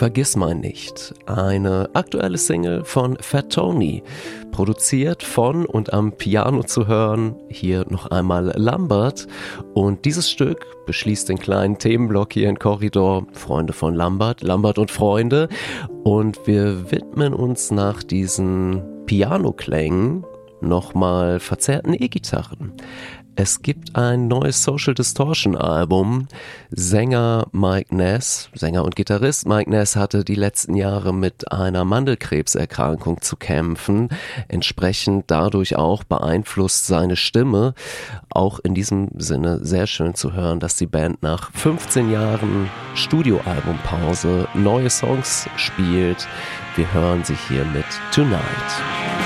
Vergissmeinnicht, eine aktuelle Single von Fat Tony, produziert von und am Piano zu hören, hier noch einmal Lambert. Und dieses Stück beschließt den kleinen Themenblock hier in Korridor, Freunde von Lambert, Lambert und Freunde. Und wir widmen uns nach diesen Pianoklängen nochmal verzerrten E-Gitarren. Es gibt ein neues Social Distortion Album. Sänger und Gitarrist Mike Ness hatte die letzten Jahre mit einer Mandelkrebserkrankung zu kämpfen. Entsprechend dadurch auch beeinflusst seine Stimme. Auch in diesem Sinne sehr schön zu hören, dass die Band nach 15 Jahren Studioalbumpause neue Songs spielt. Wir hören sie hier mit Tonight.